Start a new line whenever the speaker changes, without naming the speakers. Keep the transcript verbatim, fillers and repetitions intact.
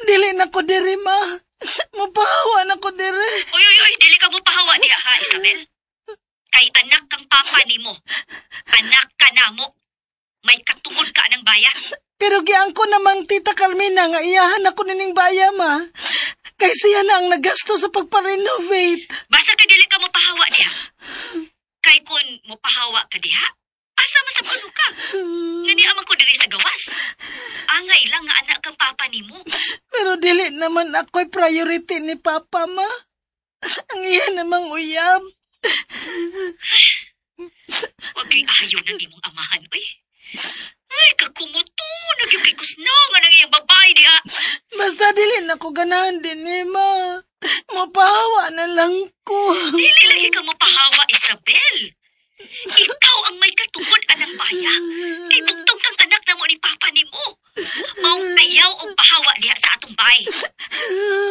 Dili na ko diri, ma. Mapahawa na ko diri.
Uy, uy, uy, dili ka mo pahawa niya, ha, Isabel? Kay anak kang papa nimo. Anak ka na mo. May katungod ka ng bayan.
Pero giyang ko namang Tita Carmina nga iyahan ako nining baya, ma. Kay siya na ang nagasto sa pagpa-renovate.
Basta ka dili ka mo pahawa niya. Kay kun mo pahawa ka diha, asa masabalo ka? Nga di amang ko diri sa gawas. Angay lang nga anak kang papa nimo.
Pero dili naman ako'y priority ni Papa, ma. Ang iya namang uyab.
Huwag kay ahayo ng imong amahan, uy. Ay, kakumuto. Nagyong kay kusno nga ng iyang babae diha.
Basta dili na ko ganahan din eh, ma. Mapahawa na lang ko.
Dili lagi ka mapahawa, Isabel. Ikaw ang may katungod anang baya. Kay bugtong kang anak na mo ni Papa nimo. Mao ayaw og pahawa diha sa atong bay.